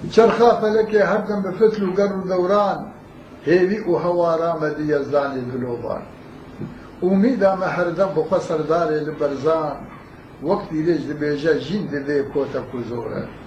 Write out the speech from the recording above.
چرخا فەلەکێ هەردەم بە فتل و گەڕ و دەوران هێوی و هەوارامەدی یەزدانی دلۆبان ئومیدامە هەردەم بخوا سەردارێ لە بەرزان وەکتی لێش دەبێژە ژین دەبێ کۆتە کوزۆرە